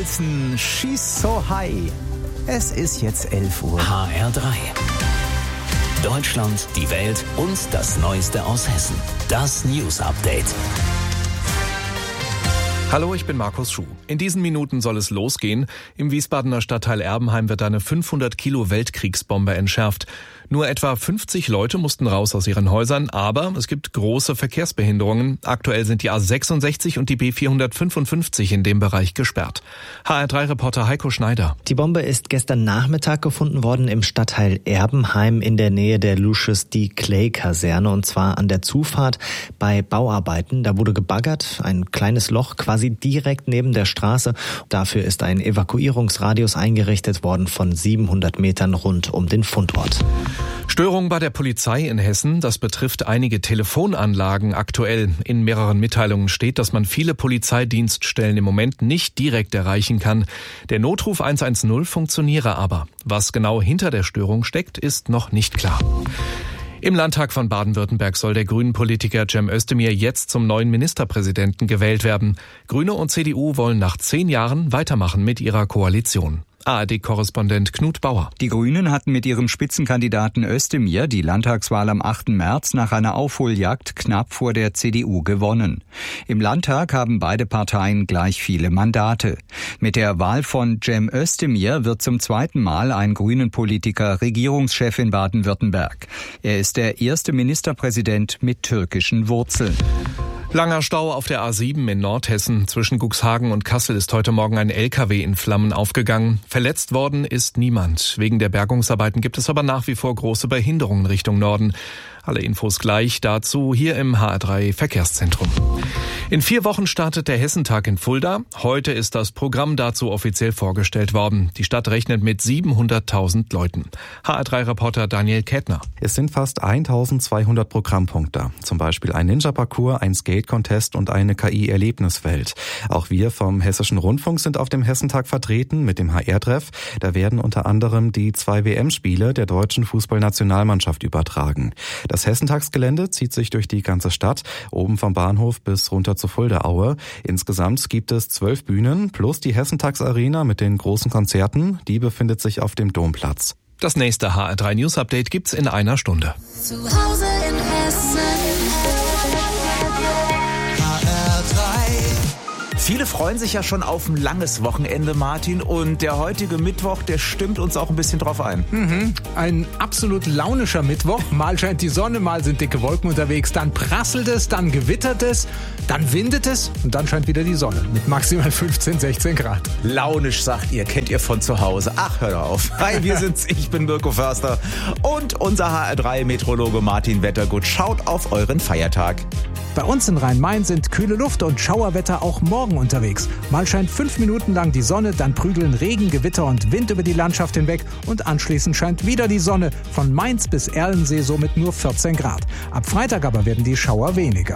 Wilson, She's So High. Es ist jetzt 11 Uhr. HR3. Deutschland, die Welt und das Neueste aus Hessen. Das News Update. Hallo, ich bin Markus Schuh. In diesen Minuten soll es losgehen. Im Wiesbadener Stadtteil Erbenheim wird eine 500 Kilo Weltkriegsbombe entschärft. Nur etwa 50 Leute mussten raus aus ihren Häusern, aber es gibt große Verkehrsbehinderungen. Aktuell sind die A66 und die B455 in dem Bereich gesperrt. HR3-Reporter Heiko Schneider. Die Bombe ist gestern Nachmittag gefunden worden im Stadtteil Erbenheim in der Nähe der Lucius D. Clay-Kaserne, und zwar an der Zufahrt bei Bauarbeiten. Da wurde gebaggert, ein kleines Loch quasi direkt neben der Straße. Dafür ist ein Evakuierungsradius eingerichtet worden von 700 Metern rund um den Fundort. Störung bei der Polizei in Hessen, das betrifft einige Telefonanlagen aktuell. In mehreren Mitteilungen steht, dass man viele Polizeidienststellen im Moment nicht direkt erreichen kann. Der Notruf 110 funktioniere aber. Was genau hinter der Störung steckt, ist noch nicht klar. Im Landtag von Baden-Württemberg soll der Grünen-Politiker Cem Özdemir jetzt zum neuen Ministerpräsidenten gewählt werden. Grüne und CDU wollen nach 10 Jahren weitermachen mit ihrer Koalition. ARD-Korrespondent Knut Bauer. Die Grünen hatten mit ihrem Spitzenkandidaten Özdemir die Landtagswahl am 8. März nach einer Aufholjagd knapp vor der CDU gewonnen. Im Landtag haben beide Parteien gleich viele Mandate. Mit der Wahl von Cem Özdemir wird zum zweiten Mal ein Grünen-Politiker Regierungschef in Baden-Württemberg. Er ist der erste Ministerpräsident mit türkischen Wurzeln. Langer Stau auf der A7 in Nordhessen. Zwischen Cuxhagen und Kassel ist heute Morgen ein LKW in Flammen aufgegangen. Verletzt worden ist niemand. Wegen der Bergungsarbeiten gibt es aber nach wie vor große Behinderungen Richtung Norden. Alle Infos gleich dazu hier im HR3 Verkehrszentrum. In 4 Wochen startet der Hessentag in Fulda. Heute ist das Programm dazu offiziell vorgestellt worden. Die Stadt rechnet mit 700.000 Leuten. HR3-Reporter Daniel Kettner. Es sind fast 1200 Programmpunkte. Zum Beispiel ein Ninja-Parcours, ein Skate-Contest und eine KI-Erlebniswelt. Auch wir vom Hessischen Rundfunk sind auf dem Hessentag vertreten mit dem HR-Treff. Da werden unter anderem die 2 WM-Spiele der deutschen Fußballnationalmannschaft übertragen. Das Hessentagsgelände zieht sich durch die ganze Stadt, oben vom Bahnhof bis runter zur Fuldaaue. Insgesamt gibt es 12 Bühnen plus die Hessentagsarena mit den großen Konzerten. Die befindet sich auf dem Domplatz. Das nächste HR3 News Update gibt's in einer Stunde. Zu Hause in Hessen. Viele freuen sich ja schon auf ein langes Wochenende, Martin. Und der heutige Mittwoch, der stimmt uns auch ein bisschen drauf ein. Ein absolut launischer Mittwoch. Mal scheint die Sonne, mal sind dicke Wolken unterwegs. Dann prasselt es, dann gewittert es, dann windet es und dann scheint wieder die Sonne mit maximal 15, 16 Grad. Launisch, sagt ihr, kennt ihr von zu Hause. Ach, hör doch auf. Hi, wir sind's. Ich bin Mirko Förster. Und unser HR3-Meteorologe Martin Wettergut schaut auf euren Feiertag. Bei uns in Rhein-Main sind kühle Luft und Schauerwetter auch morgen unterwegs. Mal scheint 5 Minuten lang die Sonne, dann prügeln Regen, Gewitter und Wind über die Landschaft hinweg und anschließend scheint wieder die Sonne. Von Mainz bis Erlensee somit nur 14 Grad. Ab Freitag aber werden die Schauer weniger.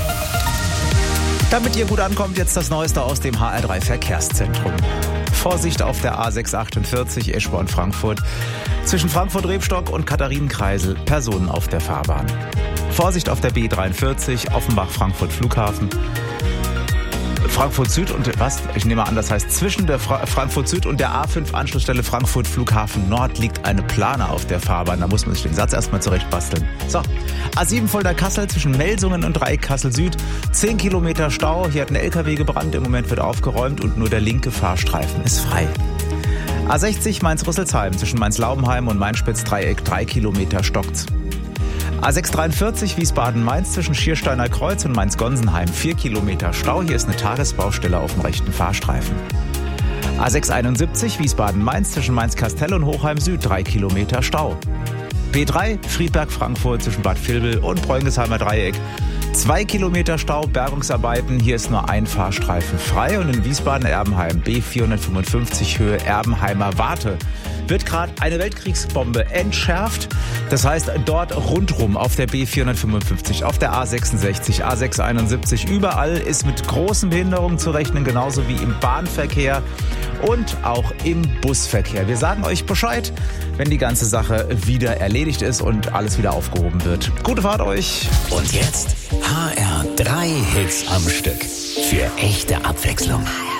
Damit ihr gut ankommt, jetzt das Neueste aus dem HR3 Verkehrszentrum. Vorsicht auf der A648 Eschborn-Frankfurt. Zwischen Frankfurt-Rebstock und Katharinenkreisel Personen auf der Fahrbahn. Vorsicht auf der B43 Offenbach-Frankfurt-Flughafen. Frankfurt Süd und ich nehme an, das heißt zwischen der Frankfurt Süd und der A5 Anschlussstelle Frankfurt Flughafen Nord liegt eine Plane auf der Fahrbahn. Da muss man sich den Satz erstmal zurechtbasteln. So, A7 Fulda-Kassel zwischen Melsungen und Dreieck Kassel Süd. 10 Kilometer Stau. Hier hat ein LKW gebrannt. Im Moment wird aufgeräumt und nur der linke Fahrstreifen ist frei. A60 Mainz-Rüsselsheim zwischen Mainz-Laubenheim und Mainz-Spitz-Dreieck 3 Kilometer stockt's. A643 Wiesbaden-Mainz zwischen Schiersteiner Kreuz und Mainz-Gonsenheim 4 Kilometer Stau. Hier ist eine Tagesbaustelle auf dem rechten Fahrstreifen. A671 Wiesbaden-Mainz zwischen Mainz-Kastell und Hochheim Süd 3 Kilometer Stau. B3 Friedberg-Frankfurt zwischen Bad Vilbel und Bräunisheimer Dreieck 2 Kilometer Stau, Bergungsarbeiten. Hier ist nur ein Fahrstreifen frei. Und in Wiesbaden-Erbenheim B455 Höhe Erbenheimer Warte wird gerade eine Weltkriegsbombe entschärft. Das heißt, dort rundrum auf der B455, auf der A66, A671, überall ist mit großen Behinderungen zu rechnen, genauso wie im Bahnverkehr und auch im Busverkehr. Wir sagen euch Bescheid, wenn die ganze Sache wieder erledigt ist und alles wieder aufgehoben wird. Gute Fahrt euch. Und jetzt HR3 Hits am Stück. Für echte Abwechslung.